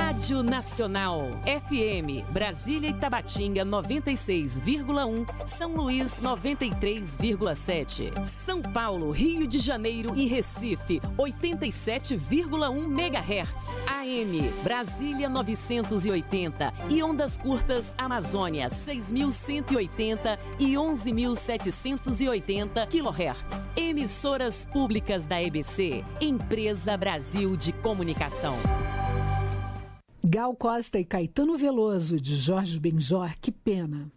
Rádio Nacional, FM, Brasília e Tabatinga 96,1, São Luís 93,7, São Paulo, Rio de Janeiro e Recife 87,1 MHz, AM, Brasília 980 e ondas curtas Amazônia 6.180 e 11.780 kHz. Emissoras públicas da EBC, Empresa Brasil de Comunicação. Gal Costa e Caetano Veloso, de Jorge Benjor, que pena.